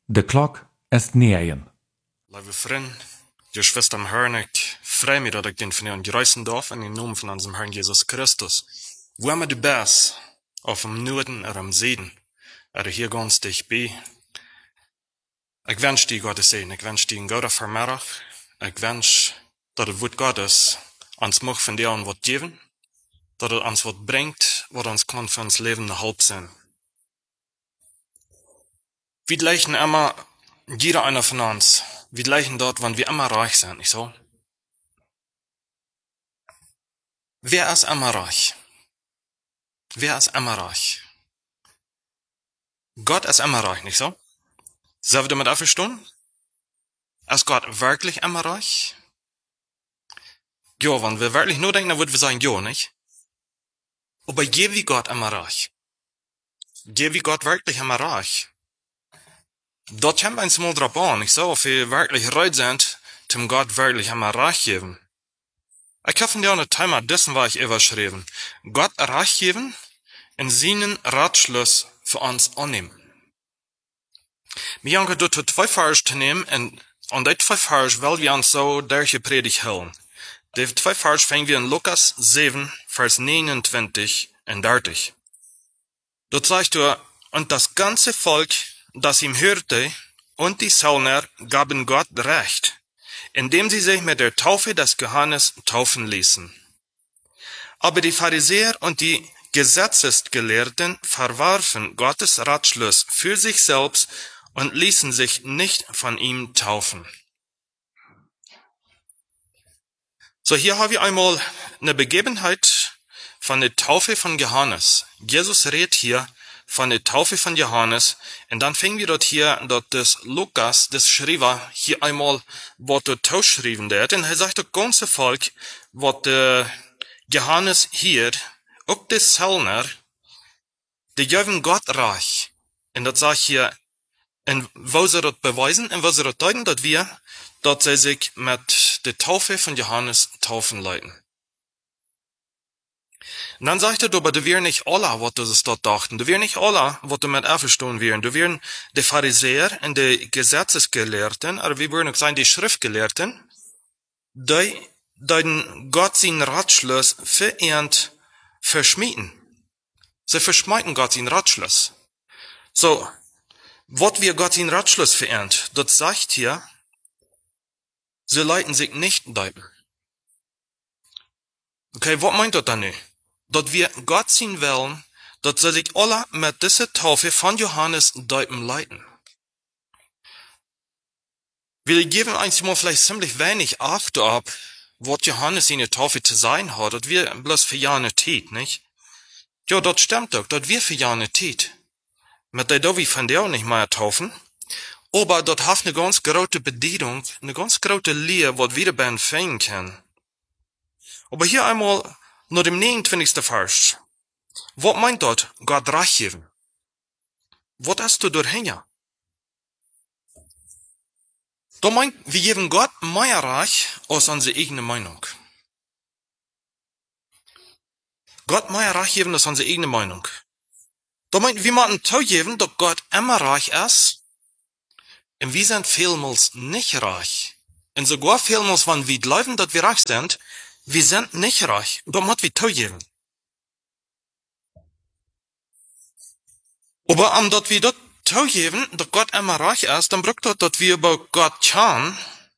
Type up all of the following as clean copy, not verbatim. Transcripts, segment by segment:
De klok ist neun. Lieve vriend, je Schwester am Herrn, ich freue mich, dass ich den von Ihnen grüßen darf in den Namen von unserem Herrn Jesus Christus. Wo immer du bist, auf dem Norden oder am Süden, oder hier ganz dich bei, ich wünsche dir Gottes Segen, ich wünsche dir einen guten Vermittag, ich wünsche, dass das Wort Gottes uns mag von dir an was geben, dass es uns was bringt, was uns kann für uns Leben eine Halb sein. Wir gleichen immer, jeder einer von uns, wir gleichen dort, wann wir immer reich sind, nicht so? Wer ist immer reich? Wer ist immer reich? Gott ist immer reich, nicht so? Sollen wir damit aufstehen? Ist Gott wirklich immer reich? Ja, wenn wir wirklich nur denken, dann würden wir sagen, ja, nicht? Aber je wie Gott immer reich? Je wie Gott wirklich immer reich? Dort kommt eins mal drauf an, nicht so? Ob wir wirklich reich sind, zum Gott wirklich immer reich geben. Ich habe von dir eine Thema dessen war ich überschrieben. Gott reich geben in seinen Ratschluss für uns annehmen. Wir haben dort zwei Vers zu nehmen und die zwei Vers wollen wir uns so durch die Predigt hören. Die zwei Vers fangen wir in Lukas 7, Vers 29 und 30. Dort sagt er, und das ganze Volk, das ihm hörte, und die Zöllner gaben Gott Recht, indem sie sich mit der Taufe des Johannes taufen ließen. Aber die Pharisäer und die Gesetzesgelehrten verwarfen Gottes Ratschluss für sich selbst und ließen sich nicht von ihm taufen. So, hier haben wir einmal eine Begebenheit von der Taufe von Johannes. Jesus redet hier von der Taufe von Johannes und dann fingen wir dort hier, dort das Lukas, das Schreiber, hier einmal, was dort geschrieben wird. Und er sagt, das ganze Volk, was Johannes hier, auch die Zöllner, die geben Gott reich. Und das sagt hier, und wo sie das beweisen, und wo sie das deuten, dass sie sich mit der Taufe von Johannes taufen leiten. Und dann sagt er, aber du wirst nicht alle, was sie dort dachten. Du wirst nicht alle, was du mit auferstehen wirst. Du wirst die Pharisäer und die Gesetzesgelehrten, oder wie würden es sein, die Schriftgelehrten, die Gott seinen Ratschluss für ihn verschmieden. Sie verschmeiden Gott seinen Ratschluss. So, was wir Gott seinen Ratschluss für ihn, das sagt hier, sie leiten sich nicht deuten. Okay, was meint das dann nicht? Dass wir Gott sehen wollen, dass sie sich alle mit dieser Taufe von Johannes deuten leiten. Wir geben einmal vielleicht ziemlich wenig Acht ab, was Johannes in der Taufe zu sein hat, dass wir bloß für Jahre Zeit, nicht? Ja, das stimmt doch, dass wir für Jahre Zeit mit der Dovi von der auch nicht mehr taufen, aber das hat eine ganz große Bedienung, eine ganz große Lehre, was wir dabei empfangen können. Aber hier einmal nur dem 29. Vers. Was meint dort Gott reich geben? Was hast du dort her? Da meint, wir geben Gott mehr reich als unsere eigene Meinung. Gott mehr reich geben als unsere eigene Meinung. Da meint, wir müssen zugeben, dass Gott immer reich ist. Und wir sind vielmals nicht reich. Und sogar vielmals, wenn wir glauben, dass wir reich sind, wir sind nicht reich. Da müssen wir zugeben. Aber dass wir dort zugeben, dass Gott immer reich ist, dann braucht das, dass wir über Gott schauen.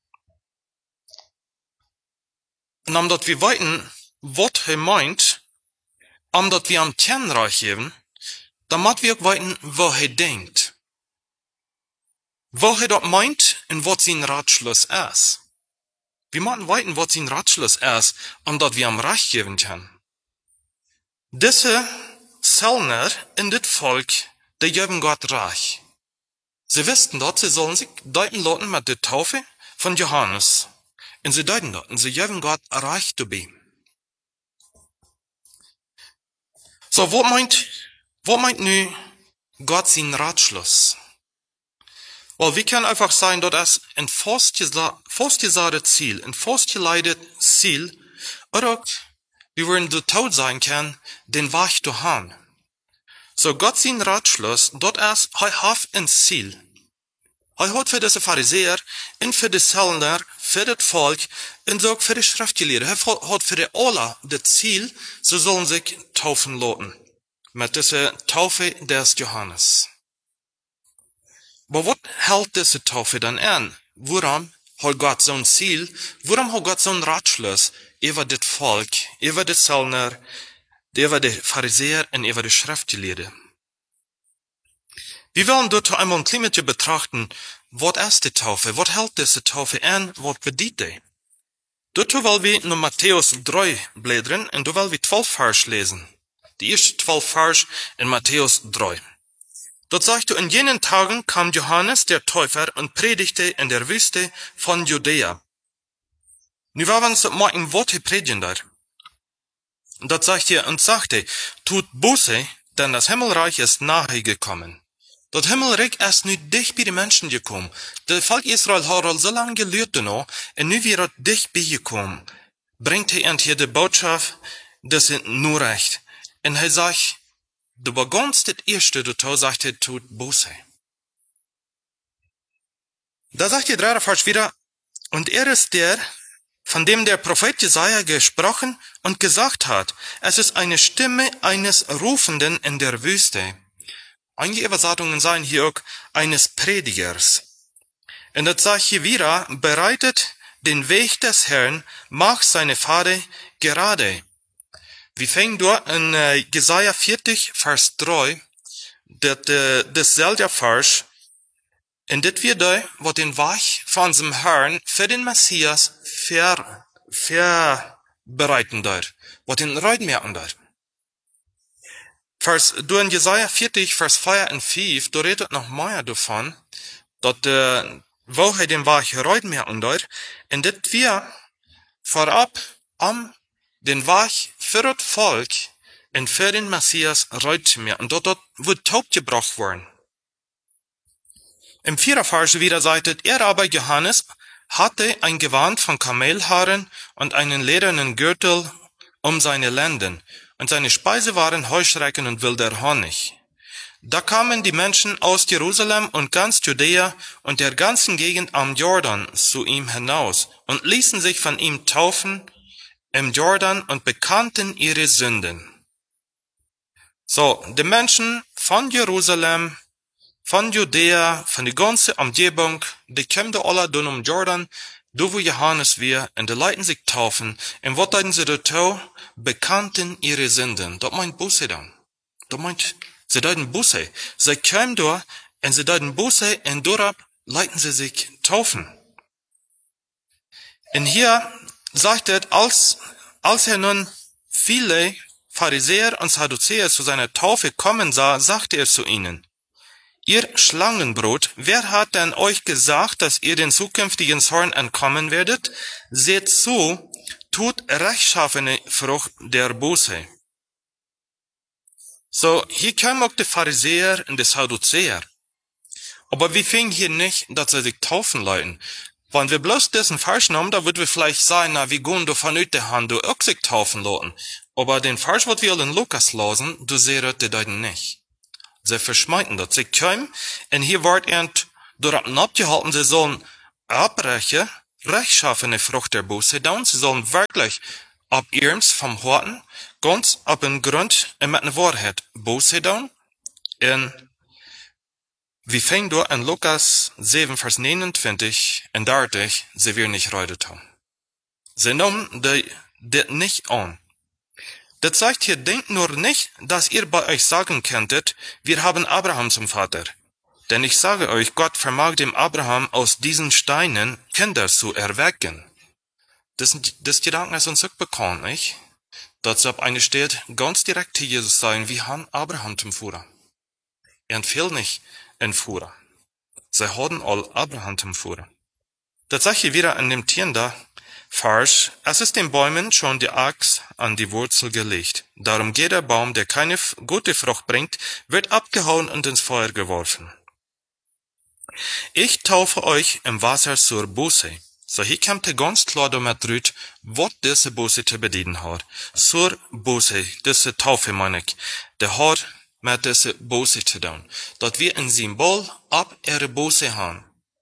Und dass wir weiten, was er meint, dass wir am Kern reich geben, dann müssen wir auch weiten, was er denkt. Was er dort meint und was sein Ratschluss ist. Wir müssen weiten, was sein Ratschluss ist, dass wir am reich geben können. Diese Zöllner in das Volk, die geben Gott reich. Sie wussten dort, sie sollen sich deuten lassen mit der Taufe von Johannes. Und sie deuten dort, und sie geben Gott reich dabei. So, was meint nu Gott sein Ratschluss? Weil wir können einfach sagen, dass das ein festgesagtes Ziel, ein festgeleitet Ziel, oder wir würden der Tod sein können, den Weg zu haben. So Gott sein Ratschluss, dort ist, er hat ein Ziel. Hij hat für diese Pharisäer und für die Zöllner, für das Volk und so auch für die Schriftgelehrten. Er hat für die alle das Ziel, sie sollen sich taufen lassen. Mit dieser Taufe des Johannes. Aber was hält diese Taufe dann an? Warum hat Gott so ein Ziel? Warum hat Gott so ein Ratschluss über das Volk, über die Zöllner, über die Pharisäer und über die Schriftgelehrten? Wir wollen dort einmal ein klein bisschen betrachten, was ist die Taufe? Was hält diese Taufe an? Was bedeutet die? Dort wollen wir in Matthäus 3 blättern und da wollen wir 12 Vers lesen. Die ersten 12 Vers in Matthäus 3. Dort sagt in jenen Tagen kam Johannes der Täufer und predigte in der Wüste von Judäa. Nu wollen wir uns mal in Worte predigen da. Dort sagt er und sagte, tut Buße, denn das Himmelreich ist nahe gekommen. Das Himmelreich ist nicht dicht bei den Menschen gekommen. Das Volk Israel hat so lange gelehrt noch, und nu wird dicht beigekommen. Bringt er hier die Botschaft, das ist nur recht. Und er sagt, du begonnst das erste, du sagt er, tut Buße. Da sagt der 3. Vers wieder, und er ist der, von dem der Prophet Jesaja gesprochen und gesagt hat, es ist eine Stimme eines Rufenden in der Wüste. Einige Übersetzungen sagen hier auch eines Predigers. Und das sagt hier wieder, bereitet den Weg des Herrn, macht seine Pfade gerade. Wir fangen dort in Jesaja 40, Vers 3, dasselbe Vers, und das wird da, was den Weg von unserem Herrn für den Messias bereiten dort, was den Reutmerken dort. Du in Jesaja 40, Vers 4 und 5, da redet noch mehr davon, dass wo er den Weg reutmerken dort, und das wir vorab den Weg für das Volk und für den Messias reutmerken, dort wird taub gebracht worden. Im 4. Vers wieder sagt er aber Johannes hatte ein Gewand von Kamelhaaren und einen ledernen Gürtel um seine Lenden, und seine Speise waren Heuschrecken und wilder Honig. Da kamen die Menschen aus Jerusalem und ganz Judäa und der ganzen Gegend am Jordan zu ihm hinaus und ließen sich von ihm taufen im Jordan und bekannten ihre Sünden. So, die Menschen von Jerusalem, von Judäa, von der ganzen Umgebung, die kommen da alle durch um Jordan, da wo Johannes wir, und die leiten sich taufen, und was leiten sie dort tun? Bekannten ihre Sünden. Das meint Buße dann. Das meint, sie leiten Buße. Sie kommen da, und sie leiten Buße, und dort leiten sie sich taufen. Und hier sagt er, als er nun viele Pharisäer und Sadduzäer zu seiner Taufe kommen sah, sagte er zu ihnen, ihr Schlangenbrot, wer hat denn euch gesagt, dass ihr den zukünftigen Zorn entkommen werdet? Seht zu, tut rechtschaffene Frucht der Buße. So, hier kommen auch die Pharisäer und die Sadduzäer. Aber wir finden hier nicht, dass sie sich taufen leiten. Wenn wir bloß dessen Vers nehmen, da würden wir vielleicht sagen, na, wie gehen du von heute an, du auch sich taufen lassen. Aber den Vers, was wir in Lukas lesen, du seht, die deuten nicht. Sie verschmeiten das. Sie kommen, und hier wird dort abgehalten, sie sollen abbrechen, rechtschaffene Frucht der Buße down, sie sollen wirklich ab ihrens vom Horten, ganz ab im Grund, und mit einer Wahrheit Buße down. Und wir fangen dort in Lukas 7, Vers 29, und 30, sie werden nicht redet haben. Sie nehmen das nicht an. Das sagt hier, denkt nur nicht, dass ihr bei euch sagen könntet, wir haben Abraham zum Vater. Denn ich sage euch, Gott vermag dem Abraham aus diesen Steinen Kinder zu erwecken. Das Gedanken ist uns auch bekannt, nicht? Dazu ab eine steht, ganz direkt zu Jesus sagen, wir haben Abraham zum Führer. Er empfiehlt nicht ein Führer. Sie haben all Abraham zum Führer. Das sagt hier wieder an dem Tieren da, Vers, es ist den Bäumen schon die Axt an die Wurzel gelegt. Darum jeder Baum, der keine gute Frucht bringt, wird abgehauen und ins Feuer geworfen. Ich taufe euch im Wasser zur Buße. So hier kommt ganz klar damit rüt, was diese Buße zu bedienen hat. Zur Buße, diese Taufe meine ich, der hat mit dieser Buße zu tun. Dass wir ein Symbol ab ihre Buße haben.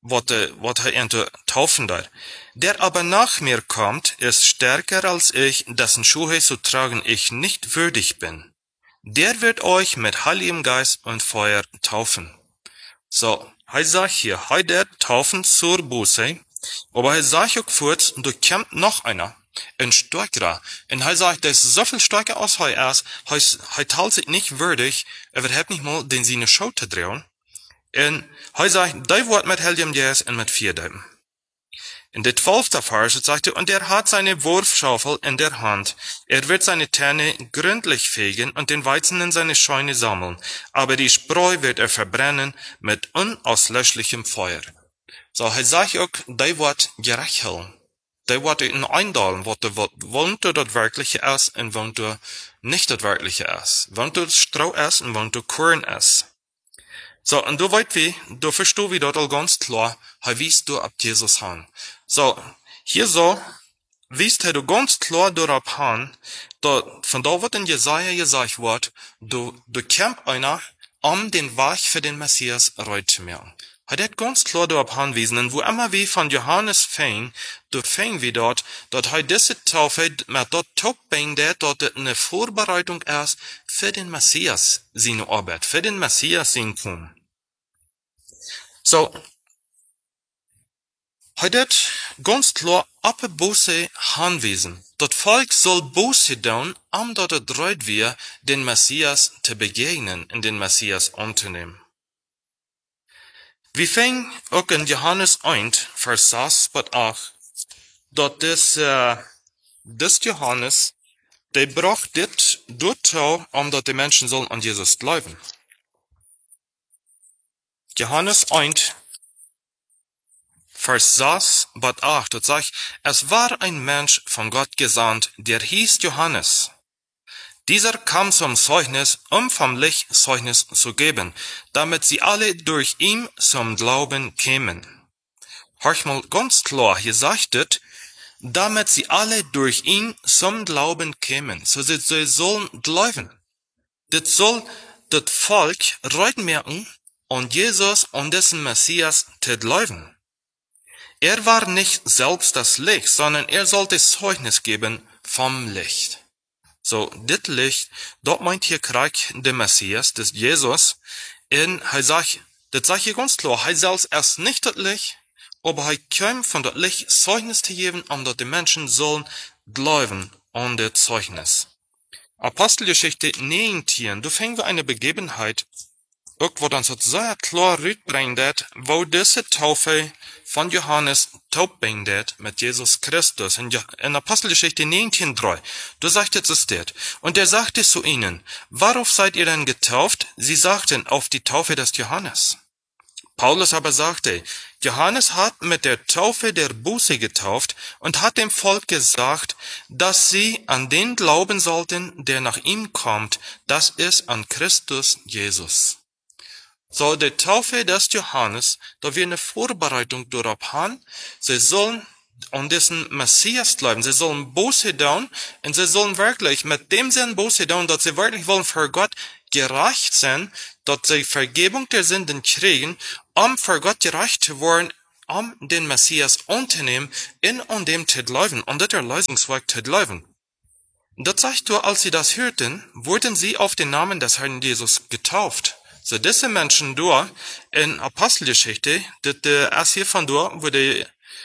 wat hij in te taufen daar. Der aber nach mir kommt, ist stärker als ich, dessen Schuhe zu tragen ich nicht würdig bin. Der wird euch mit Heiligem Geist und Feuer taufen. So, hij sagt hier, hij der taufen zur Buße, aber hij sagt auch kurz, du kommt noch einer, ein Stärkerer. Und hij sagt, der ist so viel stärker als hij ist, hij teilt sich nicht würdig, überhaupt nicht mal den seine Show zu drehen. Und hij sagt, der wird mit Heiligem Geist und mit Vierdeuten. In der 12. Vers sagt er, und er hat seine Wurfschaufel in der Hand. Er wird seine Terne gründlich fegen und den Weizen in seine Scheune sammeln. Aber die Spreu wird er verbrennen mit unauslöschlichem Feuer. So, er sagt auch, der wird gerecht halten. Der wird in eindalen, was der wohnt das Wirkliche ist und wohnt der nicht das Wirkliche ist. Wohnt der Stroh ist und wohnt der Korn ist. So, und du weißt wie, du verstehst wie dort all ganz klar, er wiest du ab Jesus han. So, hier so, wiest du ganz klar darauf han, von da wird in Jesaja gesagt wird, du kämpft einer, den Weg für den Messias reit zu machen. Er hat ganz klar darauf angewiesen, und wo immer wie von Johannes fing wie dort er diese Taufe mit dort Taubbein, dort eine Vorbereitung ist für den Messias, seine Arbeit, für den Messias, sein Kommen. So, er hat ganz klar auf die Buße angewiesen. Das Volk soll Buße tun, dort dreut wir, den Messias zu begegnen, in den Messias anzunehmen. Wir fängen auch in Johannes 1, Vers 6 bis 8, dort das Johannes, der braucht dit dort, dort die Menschen sollen an Jesus glauben. Johannes 1, Vers 6 bis 8, dort sagt, es war ein Mensch von Gott gesandt, der hieß Johannes. Dieser kam zum Zeugnis, vom Licht Zeugnis zu geben, damit sie alle durch ihn zum Glauben kämen. Hört mal ganz klar, hier sagt es, damit sie alle durch ihn zum Glauben kämen. So sie sollen glauben. Das soll das Volk reut merken, und Jesus und dessen Messias zu glauben. Er war nicht selbst das Licht, sondern er sollte Zeugnis geben vom Licht. So, das Licht, dort meint hier Krieg der Messias, des Jesus, und das sagt hier ganz klar, er selbst ist nicht das Licht, aber er kommt von das Licht Zeugnis zu geben, dort die Menschen sollen glauben an das Zeugnis. Apostelgeschichte 19, du fängst eine Begebenheit, wo dann so sehr klar rüberbringt, wo diese Taufe von Johannes taubbindet mit Jesus Christus. In Apostelgeschichte 19,3, du sagtest es dort. Und er sagte zu ihnen, worauf seid ihr denn getauft? Sie sagten, auf die Taufe des Johannes. Paulus aber sagte, Johannes hat mit der Taufe der Buße getauft und hat dem Volk gesagt, dass sie an den glauben sollten, der nach ihm kommt, das ist an Christus Jesus. So, die Taufe des Johannes, da wir eine Vorbereitung darauf haben, sie sollen an diesen Messias glauben, sie sollen Buße tun, und sie sollen wirklich mit dem Sinn Buße tun, dass sie wirklich wollen für Gott gerecht sein, dass sie Vergebung der Sünden kriegen, für Gott gerecht zu werden, den Messias anzunehmen, und dem zu glauben, und der Lösungsweg zu glauben. Das sagt du, als sie das hörten, wurden sie auf den Namen des Herrn Jesus getauft. So, diese Menschen da, in Apostelgeschichte, das erst hier von da, wo die,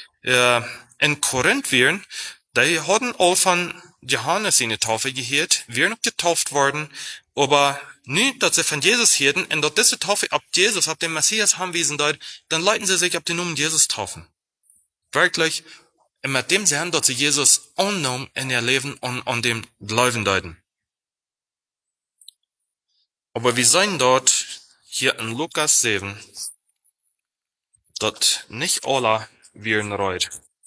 in Korinth wären, die hatten all von Johannes in die Taufe gehört, wären noch getauft worden, aber nicht, dass sie von Jesus hörten, und dort diese Taufe ab Jesus, ab dem Messias anwesend dort, dann leiten sie sich ab den Namen Jesus taufen. Wirklich, mit dem Sinn, dass sie Jesus annehmen in ihr Leben und an dem Glauben deuten. Aber wir sehen dort, hier in Lukas 7, dass nicht alle werden reut,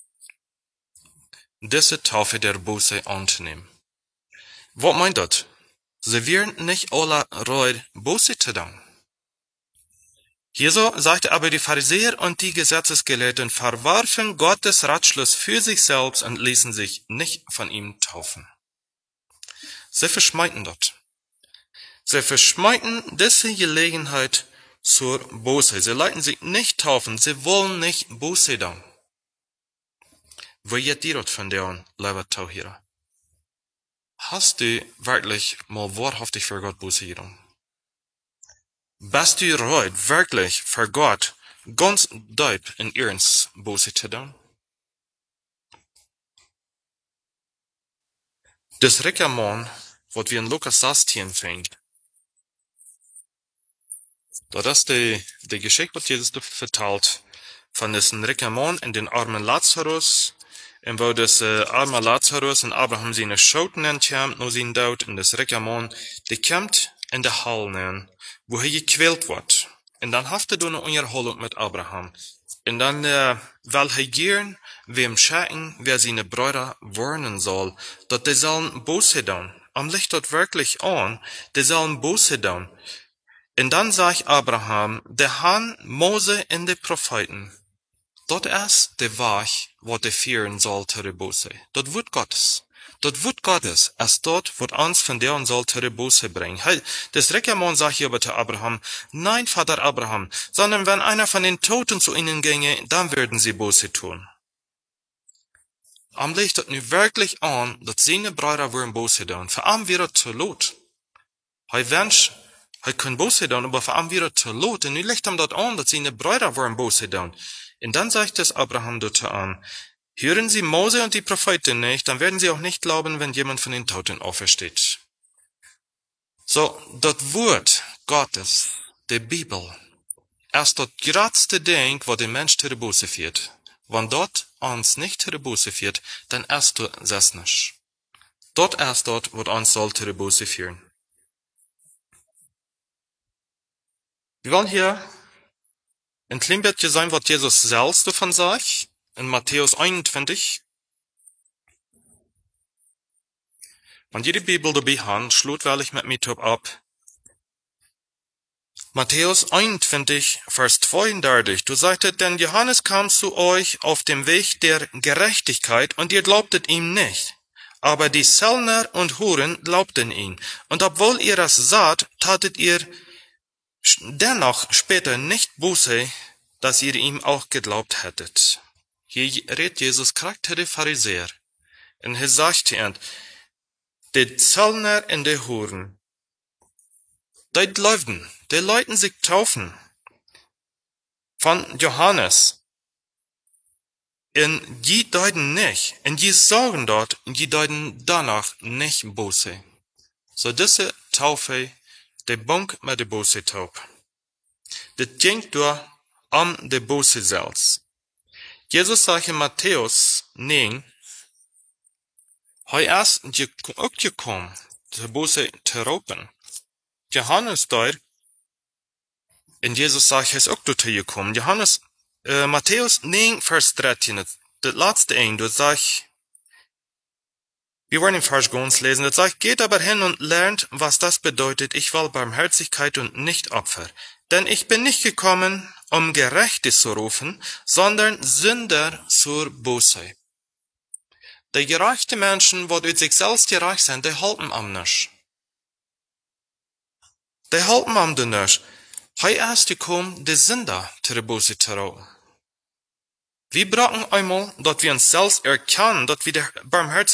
diese Taufe der Buße anzunehmen. Was meint das? Sie werden nicht alle reut, Buße zu tun. Hier sagte aber die Pharisäer und die Gesetzesgelehrten verwarfen Gottes Ratschluss für sich selbst und ließen sich nicht von ihm taufen. Sie verschmähten dort. Sie verschmähten diese Gelegenheit, zur Buße. Sie leiten sich nicht taufen, sie wollen nicht Buße tun. Wie geht dir das von der Leute tauhira? Hast du wirklich mal wahrhaftig für Gott Buße getan? Bist du bereit, wirklich für Gott ganz deep in Ernst Buße zu tun? Das ricke Mann, was wir in Lukas 16 finden, das ist die Geschichte, was Jesus vertelt, von diesem ricken Mann und den armen Lazarus, und wo das arme Lazarus und Abraham seine Schoten entkam, nur sein Tod, und das ricken Mann, die kommt in der Halle, wo er gequält wird. Und dann haftet er eine Unterhaltung mit Abraham. Und dann will er gern wem schicken, wer seine Brüder warnen soll, dass die sollen Buße tun. Am Licht dort wirklich an, die sollen Buße tun. Und dann sagt Abraham, der Han, Mose und die Propheten, dort ist der Weg, wo der führen soll zur Buße. Dort wird Gottes. Dort wird Gottes, als dort wird uns von der und soll zur Buße bringen. Hey, das ricke Mann sagt hier aber zu Abraham, nein, Vater Abraham, sondern wenn einer von den Toten zu ihnen ginge, dann würden sie Buße tun. Am Licht dort nu wirklich an, dass seine Brüder würden Buße tun. Vor allem wird zu Lot. Hey, Mensch, hij kan Buße tun, aber vor allem wieder zu Lot. Und nu legt ihm dort an, dass seine Brüder wollen Buße tun. Und dann sagt es Abraham dort an, hören Sie Mose und die Propheten nicht, dann werden Sie auch nicht glauben, wenn jemand von den Toten aufersteht. So, das Wort Gottes, die Bibel, ist das größte Ding, wo der Mensch zur Buße führt. Wenn dort uns nicht zur Buße führt, dann ist das nicht. Dort ist dort, wo uns soll zur Buße führen. Wir wollen hier ein klein bisschen sein, was Jesus selbst davon sagt, in Matthäus 21. Wenn ihr die Bibel dabei habt, schlut weil ich mit mir top ab. Matthäus 21, Vers 32, du sagtet, denn Johannes kam zu euch auf dem Weg der Gerechtigkeit und ihr glaubtet ihm nicht. Aber die Zöllner und Huren glaubten ihm. Und obwohl ihr das saht, tatet ihr dennoch später nicht Buße, dass ihr ihm auch geglaubt hättet. Hier redet Jesus charakter der Pharisäer. Und er sagt ihnen, die Zöllner und die Huren, die Leuten sich taufen von Johannes. Und die deuten nicht. Und die sagen dort, und die deuten danach nicht Buße. So diese Taufe, der Bunk mit der Buße taub. Das ging durch der Buße selbst. Jesus sagt in Matthäus 9, er ist auch gekommen, die Buße zu rauben. Johannes dort, und Jesus sagt, er ist auch dorthin gekommen. Matthäus 9, Vers 13, das letzte ein, das sagt, wir wollen den Vers ganz lesen, das sagt, geht aber hin und lernt, was das bedeutet, ich will Barmherzigkeit und nicht Opfer. Denn ich bin nicht gekommen, um Gerechte zu rufen, sondern Sünder zur Buße. Die gerechten Menschen, die durch sich selbst gerecht sind, die halten am nicht. Die halten am nicht. Er ist gekommen, die Sünder zur Buße zu rufen. Wir brauchen einmal, dass wir uns selbst erkennen, dass wir der Barmherzigkeit